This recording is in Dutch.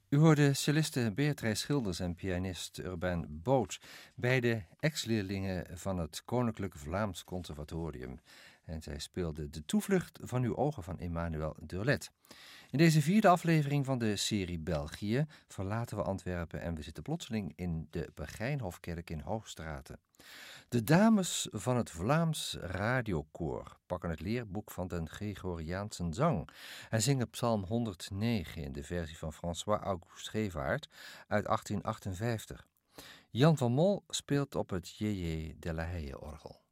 U hoorde celliste Beatrice Schilders en pianist Urbain Boot, beide ex-leerlingen van het Koninklijk Vlaams Conservatorium. En zij speelden De Toevlucht van uw ogen van Emmanuel Durlet. In deze vierde aflevering van de serie België verlaten we Antwerpen en we zitten plotseling in de Begijnhofkerk in Hoogstraten. De dames van het Vlaams Radiokoor pakken het leerboek van den Gregoriaanse zang en zingen Psalm 109 in de versie van François-Auguste Gevaert uit 1858. Jan van Mol speelt op het J.J. de la Haye orgel.